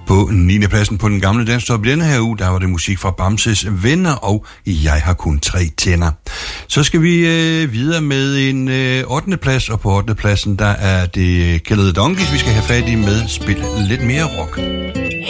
På 9. pladsen på den gamle danstop denne her uge, der var det musik fra Bamses Venner og Jeg har kun 3 tænder. Så skal vi videre med en 8. plads, og på 8. pladsen, der er det Killed Donkeys, vi skal have fat i med Spil lidt mere rock.